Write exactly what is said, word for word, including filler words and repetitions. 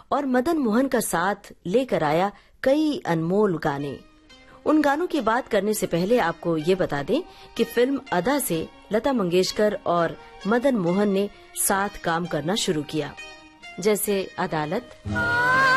और मदन मोहन का साथ लेकर आया कई अनमोल गाने। उन गानों की बात करने से पहले आपको ये बता दें कि फिल्म अदा से लता मंगेशकर और मदन मोहन ने साथ काम करना शुरू किया, जैसे अदालत,